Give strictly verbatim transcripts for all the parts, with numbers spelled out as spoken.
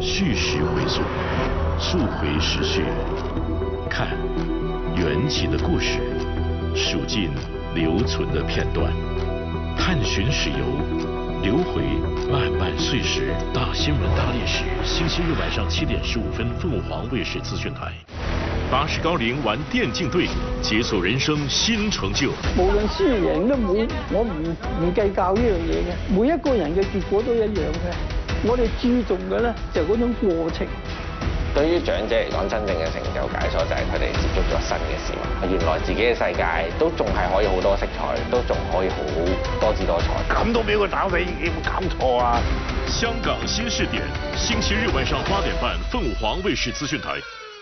叙事回溯，溯回时序，看缘起的故事，数尽留存的片段，探寻史游，留回漫漫岁时。大新闻大历史，星期日晚上七点十五分，凤凰卫视资讯台。八十高龄玩电竞队，解鎖人生新成就。 無論輸贏都冇，我唔唔計較呢樣嘢嘅。每一個人嘅結果都一樣嘅。我哋注重嘅咧就係嗰種過程。 對於長者嚟講，真正嘅成就解鎖就係佢哋接觸咗新嘅事物。原來自己嘅世界都仲係可以好多色彩，都仲可以好多姿多彩。 咁都俾佢打死，有冇搞錯啊？ 香港新視點，星期日晚上八點半，鳳凰衛視資訊台。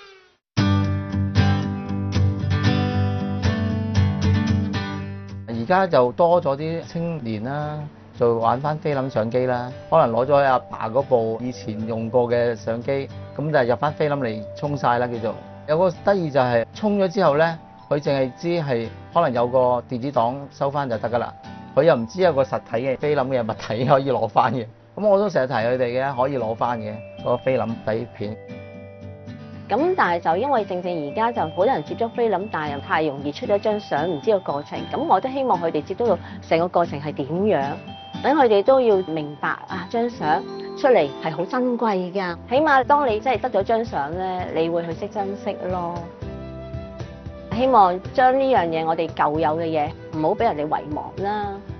而家就多咗啲青年啦，就玩翻菲林相機啦，可能攞咗阿爸嗰部以前用過嘅相機，咁就入翻菲林嚟沖晒啦，叫做。有個得意就係沖咗之後咧，佢淨係知係可能有個電子檔收翻就得噶啦，佢又唔知有個實體嘅菲林嘅物體可以攞翻嘅。咁我都成日提佢哋嘅，可以攞翻嘅個菲林底片。 咁但係就因為正正而家就好多人接觸菲林，但係又太容易出咗張相，唔知個過程。咁我都希望佢哋接觸到成個過程係點樣，等佢哋都要明白啊，張相出嚟係好珍貴㗎。起碼當你真係得咗張相咧，你會去識珍惜咯。希望將呢樣嘢我哋舊有嘅嘢唔好俾人哋遺忘啦。